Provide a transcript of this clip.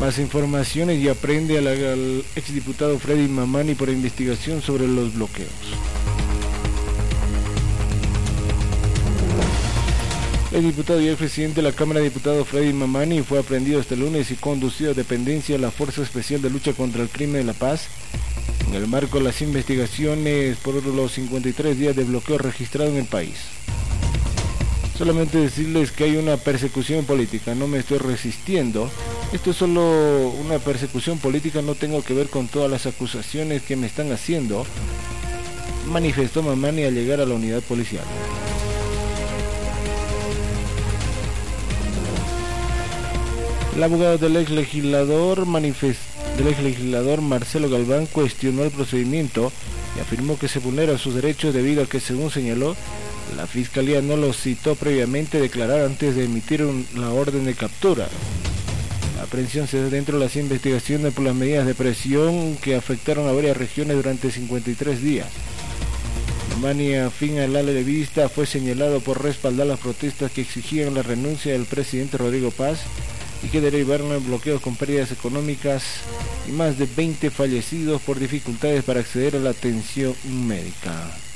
Más informaciones y aprende al exdiputado Freddy Mamani por investigación sobre los bloqueos. El diputado y expresidente de la Cámara de Diputados Freddy Mamani fue aprehendido este lunes y conducido a dependencia de la Fuerza Especial de Lucha contra el Crimen de La Paz en el marco de las investigaciones por los 53 días de bloqueo registrado en el país. Solamente decirles que hay una persecución política, no me estoy resistiendo. Esto es solo una persecución política, no tengo que ver con todas las acusaciones que me están haciendo, manifestó Mamani al llegar a la unidad policial. El abogado del ex legislador Marcelo Galván cuestionó el procedimiento y afirmó que se vulnera sus derechos debido a que, según señaló, la Fiscalía no lo citó previamente a declarar antes de emitir la orden de captura. La aprehensión se da dentro de las investigaciones por las medidas de presión que afectaron a varias regiones durante 53 días. Mamani, afín al ala de vista, fue señalado por respaldar las protestas que exigían la renuncia del presidente Rodrigo Paz y que derivaron en bloqueos con pérdidas económicas y más de 20 fallecidos por dificultades para acceder a la atención médica.